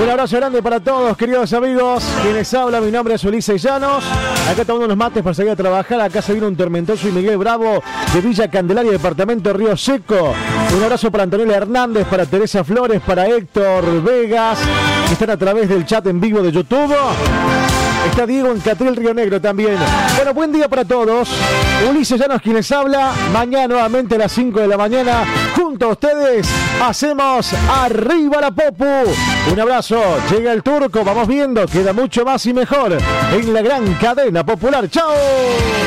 Un abrazo grande para todos, queridos amigos. Quienes hablan, mi nombre es Ulises Llanos. Acá tomando unos mates para salir a trabajar. Acá se viene un tormentoso y Miguel Bravo de Villa Candelaria, departamento de Río Seco. Un abrazo para Antonella Hernández, para Teresa Flores, para Héctor Vegas, que están a través del chat en vivo de YouTube. Está Diego en Catril, Río Negro también. Bueno, buen día para todos. Ulises Llanos quienes habla. Mañana nuevamente a las 5 de la mañana. Junto a ustedes hacemos Arriba la Popu. Un abrazo. Llega el Turco. Vamos viendo. Queda mucho más y mejor en la gran cadena popular. ¡Chao!